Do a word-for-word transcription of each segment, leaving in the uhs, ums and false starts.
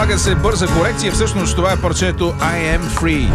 Налага се бърза корекция. Всъщност това е парчето I Am Free.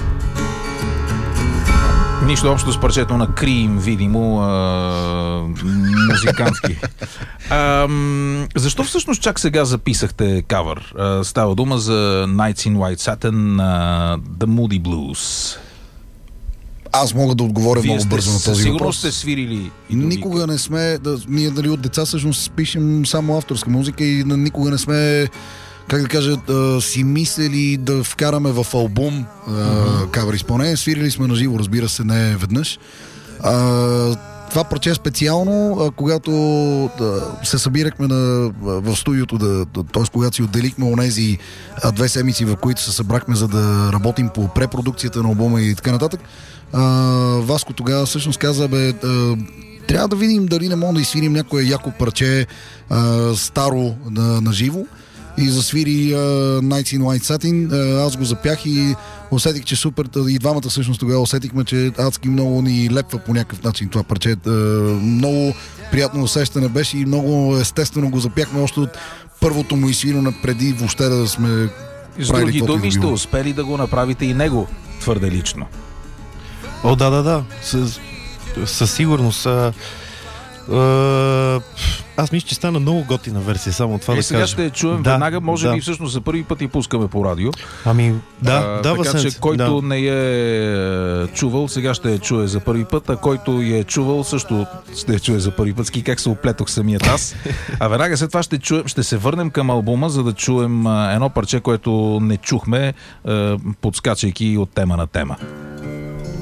Нищо общо с парчето на Cream, видимо, а, музикантски. А, защо всъщност чак сега записахте кавър? А, става дума за Nights in White Satin, а, The Moody Blues. Аз мога да отговоря Вие много сте, бързо на този сигурно въпрос. сте свирили и други. Никога не сме, да, ние дали от деца всъщност пишем само авторска музика и никога не сме, как да кажа, да си мислили да вкараме в албум mm-hmm. кавър изпълнение. Свирили сме на живо, разбира се, не веднъж. А, това парче специално, а, когато да, се събирахме на, в студиото, да, да, т.е. когато си отделихме онези а, две седмици, в които се събрахме, за да работим по препродукцията на албума и така нататък, а, Васко тогава всъщност каза, бе, а, трябва да видим дали не можем да изсвирим някое яко парче а, старо на, на живо. И засвири uh, Nights in White Satin. Uh, аз го запях и усетих, че супер. И двамата всъщност тогава усетихме, че адски много ни лепва по някакъв начин това парче. Uh, много приятно усещане беше и много естествено го запяхме още от първото му изсвиране преди въобще да сме. С други думи сте успели да го направите и него твърде лично. О, да, да, да. Със, със сигурност. А, а, аз мисля, че стана много готина версия, само това е, да сега кажа. ще я чуем да, веднага, може да. би всъщност за първи път и пускаме по радио. Ами, да, а, да, така Васенце, че който да. не е чувал, сега ще я чуе за първи път, а който я е чувал, също ще я чуе за първи път. Ски как се оплетох самият аз. А веднага след това ще, чуем, ще се върнем към албума, за да чуем едно парче, което не чухме, подскачайки от тема на тема.